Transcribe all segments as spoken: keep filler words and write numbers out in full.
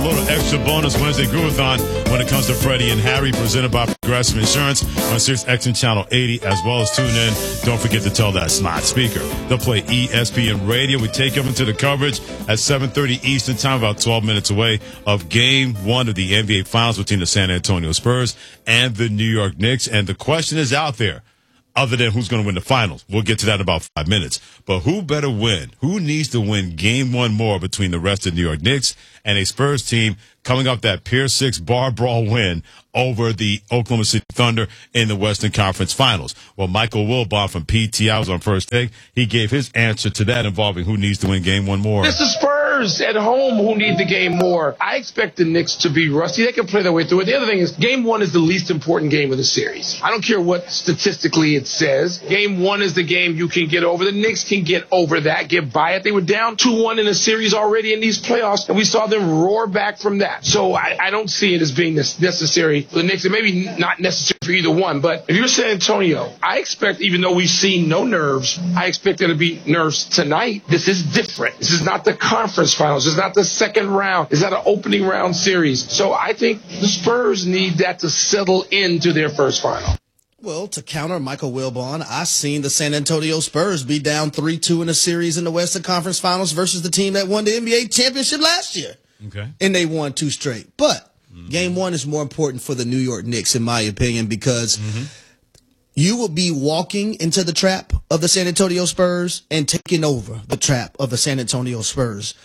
little extra bonus Wednesday Groovathon when it comes to Freddie and Harry, presented by Progressive Insurance on Sirius X M Channel eighty, as well as tune in. Don't forget to tell that smart speaker. They'll play E S P N Radio. We take up into the coverage at seven thirty Eastern Time, about twelve minutes away, of Game one of the N B A Finals between the San Antonio Spurs and the New York Knicks. And the question is out there, other than who's going to win the finals. We'll get to that in about five minutes. But who better win? Who needs to win game one more between the rest of the New York Knicks and a Spurs team coming off that Pier six bar brawl win over the Oklahoma City Thunder in the Western Conference Finals? Well, Michael Wilbon from P T I was on First Take. He gave his answer to that involving who needs to win game one more. This is Spurs at home who need the game more. I expect the Knicks to be rusty. They can play their way through it. The other thing is game one is the least important game of the series. I don't care what statistically it says. Game one is the game you can get over. The Knicks can get over that, get by it. They were down two one in a series already in these playoffs, and we saw them roar back from that. So I, I don't see it as being necessary for the Knicks. It may be not necessary for either one, but if you're San Antonio, I expect, even though we've seen no nerves, I expect there to be nerves tonight. This is different. This is not the conference finals. This is not the second round. It's not an opening round series. So I think the Spurs need that to settle into their first final. Well, to counter Michael Wilbon, I seen the San Antonio Spurs be down three two in a series in the Western Conference Finals versus the team that won the N B A championship last year. Okay. And they won two straight. But mm-hmm. game one is more important for the New York Knicks, in my opinion, because mm-hmm. you will be walking into the trap of the San Antonio Spurs and taking over the trap of the San Antonio Spurs.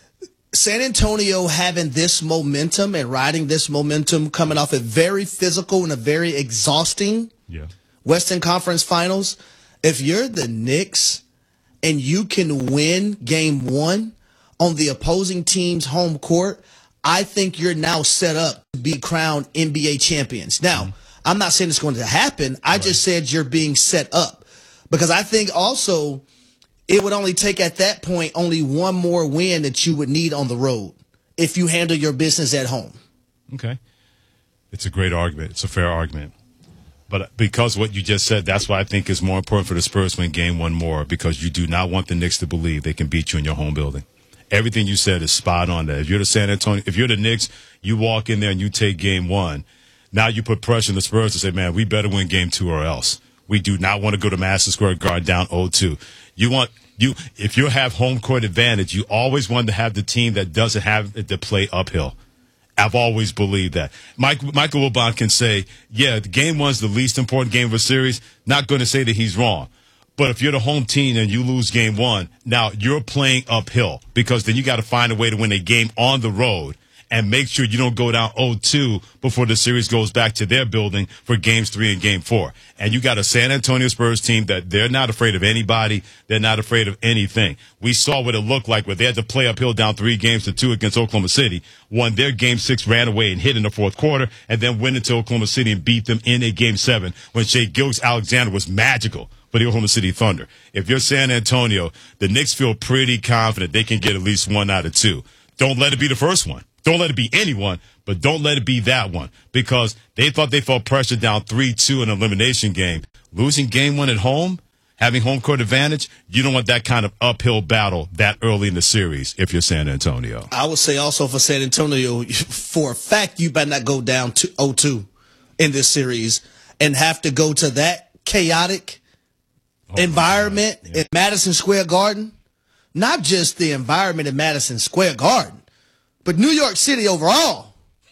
San Antonio having this momentum and riding this momentum, coming off a very physical and a very exhausting yeah. Western Conference Finals. If you're the Knicks and you can win game one on the opposing team's home court, I think you're now set up to be crowned N B A champions. Now, mm-hmm. I'm not saying it's going to happen. I right. just said you're being set up, because I think also it would only take at that point only one more win that you would need on the road if you handle your business at home. Okay. It's a great argument. It's a fair argument. But because what you just said, that's why I think it's more important for the Spurs to win game one more, because you do not want the Knicks to believe they can beat you in your home building. Everything you said is spot on there. If you're the San Antonio, if you're the Knicks, you walk in there and you take game one. Now you put pressure on the Spurs to say, man, we better win game two or else. We do not want to go to Madison Square Garden down oh two. You want, you, if you have home court advantage, you always want to have the team that doesn't have it to play uphill. I've always believed that. Mike, Michael Wilbon can say, yeah, the game one's the least important game of a series. Not going to say that he's wrong. But if you're the home team and you lose game one, now you're playing uphill, because then you got to find a way to win a game on the road and make sure you don't go down oh two before the series goes back to their building for games three and game four. And you got a San Antonio Spurs team that they're not afraid of anybody. They're not afraid of anything. We saw what it looked like where they had to play uphill down three games to two against Oklahoma City. Won their game six, ran away and hit in the fourth quarter, and then went into Oklahoma City and beat them in a game seven when Shai Gilgeous-Alexander was magical for the Oklahoma City Thunder. If you're San Antonio, the Knicks feel pretty confident they can get at least one out of two. Don't let it be the first one. Don't let it be anyone, but don't let it be that one, because they thought they felt pressure down three two in an elimination game. Losing game one at home, having home court advantage, you don't want that kind of uphill battle that early in the series if you're San Antonio. I would say also for San Antonio, for a fact, you better not go down to oh two in this series and have to go to that chaotic oh, environment yeah. at Madison Square Garden. Not just the environment at Madison Square Garden, but New York City overall.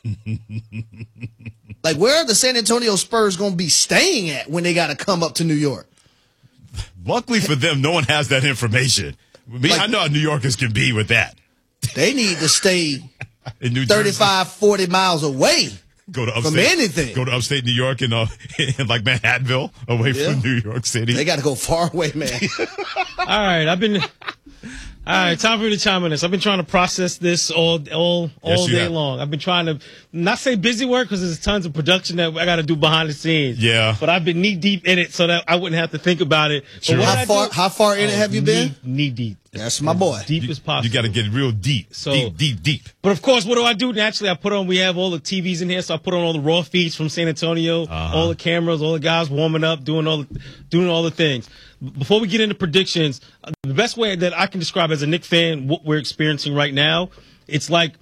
Like, where are the San Antonio Spurs going to be staying at when they got to come up to New York? Luckily for them, no one has that information. Me, like, I know how New Yorkers can be with that. They need to stay in New thirty-five, forty miles away go to upstate, from anything. Go to upstate New York and uh, in like Manhattanville, away yeah. from New York City. They got to go far away, man. All right, I've been... All right, time for me to chime in this. I've been trying to process this all all all yes, day have. long. I've been trying to not say busy work, because there's tons of production that I got to do behind the scenes. Yeah. But I've been knee deep in it so that I wouldn't have to think about it. Sure. How far, how far in oh, it have you been? Knee, knee deep. That's my boy. As deep you, as possible. You got to get real deep. So, deep, deep, deep. But of course, what do I do? Naturally, I put on, we have all the T Vs in here, so I put on all the raw feeds from San Antonio, uh-huh. all the cameras, all the guys warming up, doing all the, doing all the things. Before we get into predictions, the best way that I can describe as a Knicks fan what we're experiencing right now, it's like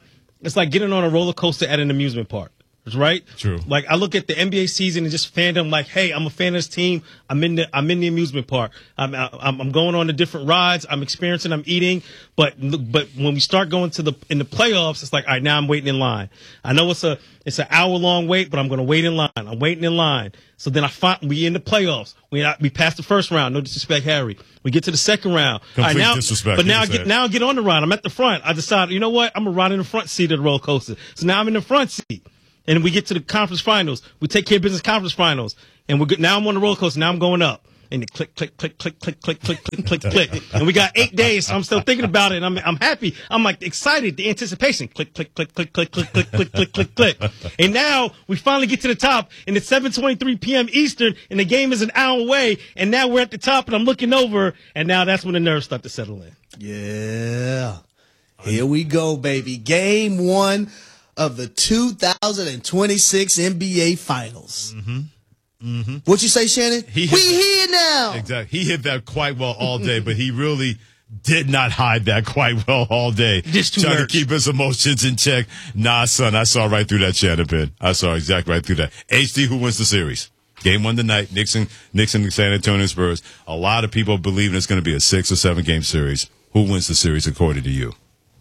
it's like getting on a roller coaster at an amusement park. Right? True. Like I look at the N B A season and just fandom like, hey, I'm a fan of this team. I'm in the I'm in the amusement park. I'm I'm, I'm going on the different rides. I'm experiencing. I'm eating. But but when we start going to the in the playoffs, it's like, all right, now I'm waiting in line. I know it's a it's an hour long wait, but I'm going to wait in line. I'm waiting in line. So then I find we in the playoffs. We not, we passed the first round. No disrespect, Harry. We get to the second round. Complete all right, now, disrespect. But now I get now I get on the ride. I'm at the front. I decided, you know what? I'm gonna ride in the front seat of the roller coaster. So now I'm in the front seat. And we get to the conference finals. We take care of business conference finals. And we're good. Now I'm on the roller coaster. Now I'm going up. And it click, click, click, click, click, click, click, click, click, click. And we got eight days. So I'm still thinking about it. And I'm, I'm happy. I'm like excited. The anticipation. Click, click, click, click, click, click, click, click, click, click, click. And now we finally get to the top. And it's seven twenty-three p.m. Eastern. And the game is an hour away. And now we're at the top. And I'm looking over. And now that's when the nerves start to settle in. Yeah. Here we go, baby. Game one of the two thousand twenty-six N B A Finals. Mm-hmm. Mm-hmm. What you say, Shannon? He we here now. Exactly. He hit that quite well all day, but he really did not hide that quite well all day. Just too Trying nervous. to keep his emotions in check. Nah, son, I saw right through that, Shannon Penn. I saw exactly right through that. H D, who wins the series? Game one tonight, Knicks and, Knicks and the San Antonio Spurs. A lot of people believe it's going to be a six or seven game series. Who wins the series according to you?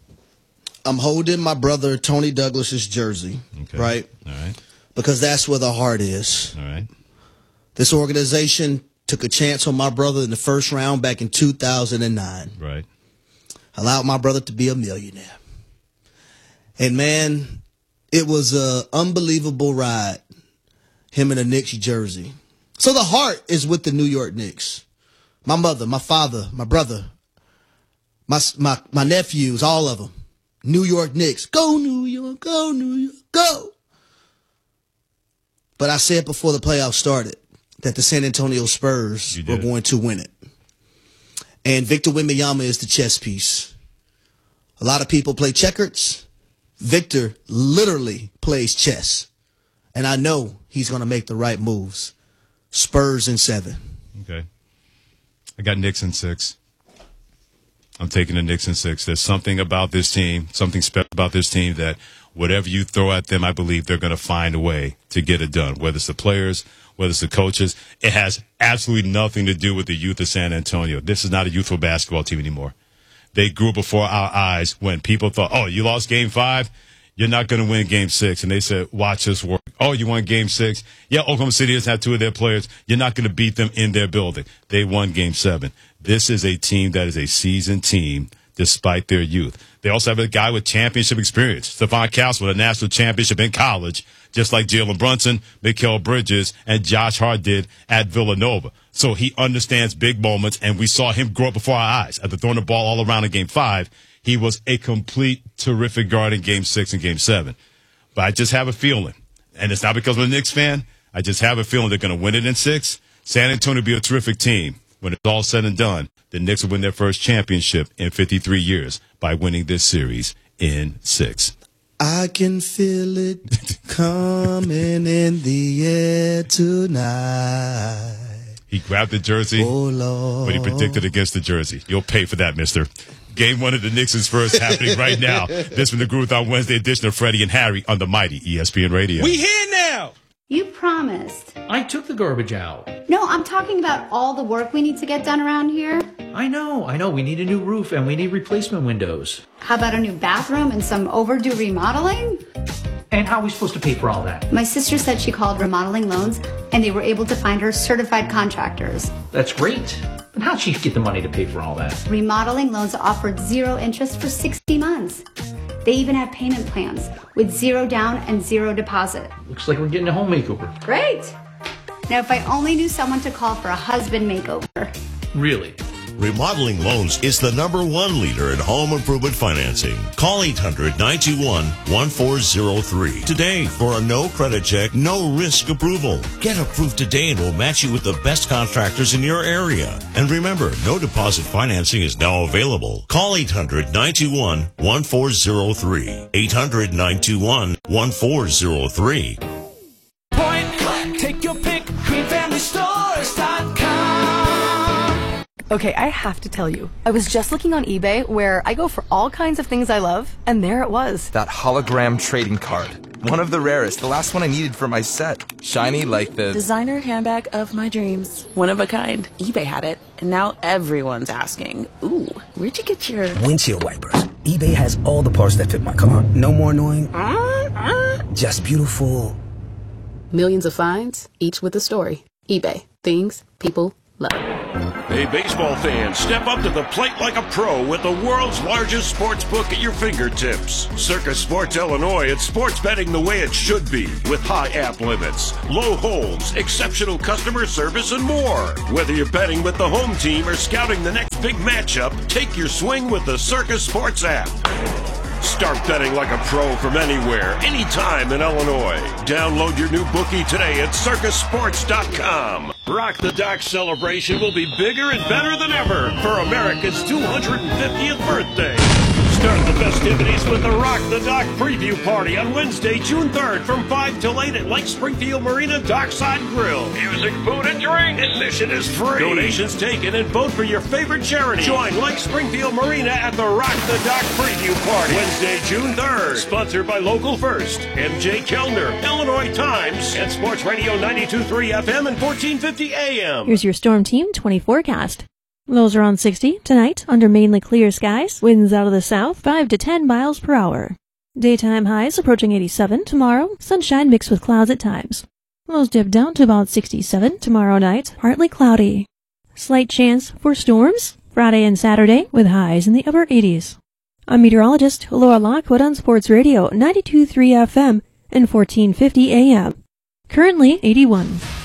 I'm holding my brother Tony Douglas's jersey, Okay. right? All right. Because that's where the heart is. All right. This organization took a chance on my brother in the first round back in two thousand nine. Right. Allowed my brother to be a millionaire. And, man, it was an unbelievable ride, him in a Knicks jersey. So the heart is with the New York Knicks. My mother, my father, my brother, my, my, my nephews, all of them. New York Knicks. Go, New York. Go, New York. Go. But I said before the playoffs started that the San Antonio Spurs were going to win it. And Victor Wembanyama is the chess piece. A lot of people play checkers. Victor literally plays chess. And I know he's going to make the right moves. Spurs in seven. Okay. I got Knicks in six. I'm taking the Knicks in six. There's something about this team, something special about this team that whatever you throw at them, I believe they're going to find a way to get it done. Whether it's the players, whether it's the coaches, it has absolutely nothing to do with the youth of San Antonio. This is not a youthful basketball team anymore. They grew before our eyes when people thought, oh, you lost game five? You're not going to win game six. And they said, watch this work. Oh, you won game six? Yeah, Oklahoma City doesn't have two of their players. You're not going to beat them in their building. They won game seven. This is a team that is a seasoned team despite their youth. They also have a guy with championship experience. Stephon Castle with a national championship in college, just like Jalen Brunson, Mikal Bridges, and Josh Hart did at Villanova. So he understands big moments, and we saw him grow up before our eyes. After throwing the ball all around in game five, he was a complete terrific guard in game six and game seven. But I just have a feeling, and it's not because I'm a Knicks fan, I just have a feeling they're going to win it in six. San Antonio will be a terrific team. When it's all said and done, the Knicks will win their first championship in fifty-three years by winning this series in six. I can feel it coming in the air tonight. He grabbed the jersey, oh, Lord. but he predicted against the jersey. You'll pay for that, mister. Game one of the Knicks is first happening right now. This from the Groove on Wednesday edition of Freddie and Harry on the mighty E S P N Radio. We here now. You promised. I took the garbage out. No, I'm talking about all the work we need to get done around here. I know, I know. We need a new roof and we need replacement windows. How about a new bathroom and some overdue remodeling? And how are we supposed to pay for all that? My sister said she called Remodeling Loans and they were able to find her certified contractors. That's great. But how'd she get the money to pay for all that? Remodeling Loans offered zero interest for sixty months. They even have payment plans with zero down and zero deposit. Looks like we're getting a home makeover. Great. Now, if I only knew someone to call for a husband makeover. Really? Remodeling Loans is the number one leader in home improvement financing. Call eight hundred, nine two one, one four zero three today for a no credit check, no risk approval. Get approved today and we'll match you with the best contractors in your area. And remember, no deposit financing is now available. Call eight hundred, nine two one, one four zero three. eight hundred, nine two one, one four zero three. Point, take your pick, green family stores dot com. Okay, I have to tell you, I was just looking on eBay where I go for all kinds of things I love, and there it was. That hologram trading card. One of the rarest, the last one I needed for my set. Shiny like the... designer handbag of my dreams. One of a kind. eBay had it, and now everyone's asking, ooh, where'd you get your... windshield wipers. eBay has all the parts that fit my car. No more annoying. Uh, uh. Just beautiful. Millions of finds, each with a story. eBay. Things people love. Hey, baseball fans, step up to the plate like a pro with the world's largest sports book at your fingertips. Circus Sports Illinois, it's sports betting the way it should be, with high app limits, low holds, exceptional customer service, and more. Whether you're betting with the home team or scouting the next big matchup, take your swing with the Circus Sports app. Start betting like a pro from anywhere, anytime in Illinois. Download your new bookie today at circus sports dot com. Rock the Dock celebration will be bigger and better than ever for America's two hundred fiftieth birthday. Start the festivities with the Rock the Dock preview party on Wednesday, June third from five till eight at Lake Springfield Marina Dockside Grill. Music, food, and drink. Admission is free. Donations taken and vote for your favorite charity. Join Lake Springfield Marina at the Rock the Dock preview party Wednesday, June third. Sponsored by Local First, M J Kellner, Illinois Times, and Sports Radio ninety-two point three F M and fourteen fifty A M. Here's your Storm Team twenty forecast. Lows around sixty tonight under mainly clear skies. Winds out of the south five to ten miles per hour. Daytime highs approaching eighty-seven tomorrow. Sunshine mixed with clouds at times. Lows dip down to about sixty-seven tomorrow night. Partly cloudy. Slight chance for storms Friday and Saturday with highs in the upper eighties. I'm meteorologist Laura Lockwood on Sports Radio ninety-two point three F M and fourteen fifty A M. Currently eighty-one.